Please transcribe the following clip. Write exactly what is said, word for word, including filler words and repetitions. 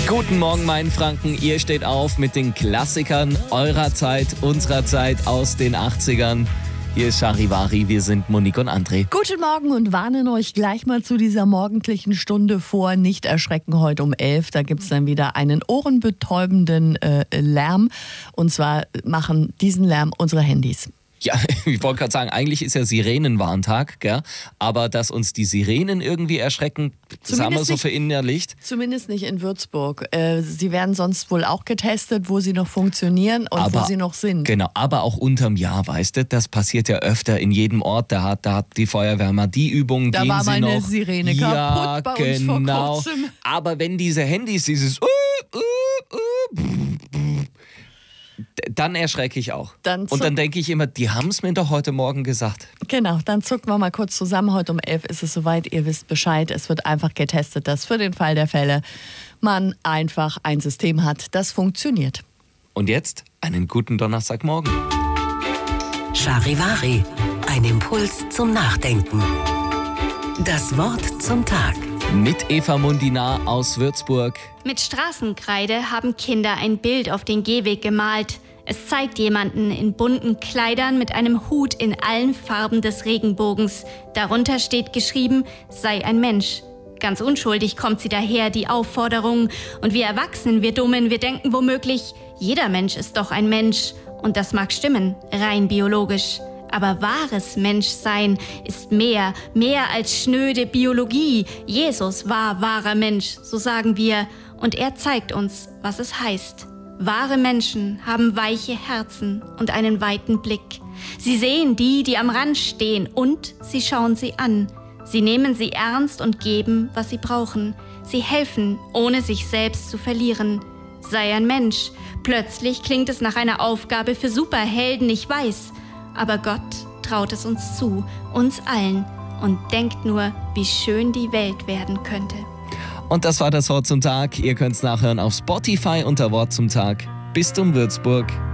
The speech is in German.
Guten Morgen, mein Franken. Ihr steht auf mit den Klassikern eurer Zeit, unserer Zeit aus den achtzigern. Hier ist Charivari, wir sind Monique und André. Guten Morgen und warnen euch gleich mal zu dieser morgendlichen Stunde vor. Nicht erschrecken, heute um elf. Da gibt es dann wieder einen ohrenbetäubenden äh, Lärm. Und zwar machen diesen Lärm unsere Handys. Ja, ich wollte gerade sagen, eigentlich ist ja Sirenenwarntag, gell? Aber dass uns die Sirenen irgendwie erschrecken, das haben wir so verinnerlicht. Zumindest nicht in Würzburg. Äh, sie werden sonst wohl auch getestet, wo sie noch funktionieren und aber, wo sie noch sind. Genau, aber auch unterm Jahr, weißt du, das passiert ja öfter in jedem Ort. Da hat, da hat die Feuerwehr mal die Übungen, da gehen war sie mal noch. Eine Sirene ja, kaputt bei genau. uns vor kurzem. Aber wenn diese Handys dieses uh, uh, uh, dann erschrecke ich auch. Dann und dann denke ich immer, die haben es mir doch heute Morgen gesagt. Genau, dann zucken wir mal kurz zusammen. Heute um elf ist es soweit, ihr wisst Bescheid. Es wird einfach getestet, dass für den Fall der Fälle man einfach ein System hat, das funktioniert. Und jetzt einen guten Donnerstagmorgen. Charivari, ein Impuls zum Nachdenken. Das Wort zum Tag. Mit Eva Mundina aus Würzburg. Mit Straßenkreide haben Kinder ein Bild auf den Gehweg gemalt. Es zeigt jemanden in bunten Kleidern mit einem Hut in allen Farben des Regenbogens. Darunter steht geschrieben, sei ein Mensch. Ganz unschuldig kommt sie daher, die Aufforderung. Und wir Erwachsenen, wir Dummen, wir denken womöglich, jeder Mensch ist doch ein Mensch. Und das mag stimmen, rein biologisch. Aber wahres Menschsein ist mehr, mehr als schnöde Biologie. Jesus war wahrer Mensch, so sagen wir. Und er zeigt uns, was es heißt. Wahre Menschen haben weiche Herzen und einen weiten Blick. Sie sehen die, die am Rand stehen, und sie schauen sie an. Sie nehmen sie ernst und geben, was sie brauchen. Sie helfen, ohne sich selbst zu verlieren. Sei ein Mensch. Plötzlich klingt es nach einer Aufgabe für Superhelden, ich weiß. Aber Gott traut es uns zu, uns allen, und denkt nur, wie schön die Welt werden könnte. Und das war das Wort zum Tag. Ihr könnt es nachhören auf Spotify unter Wort zum Tag. Bistum Würzburg.